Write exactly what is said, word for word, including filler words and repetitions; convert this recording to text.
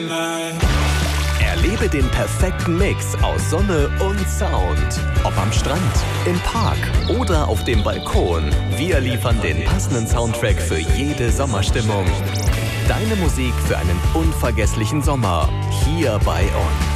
Erlebe den perfekten Mix aus Sonne und Sound. Ob am Strand, im Park oder auf dem Balkon. Wir liefern den passenden Soundtrack für jede Sommerstimmung. Deine Musik für einen unvergesslichen Sommer. Hier bei On.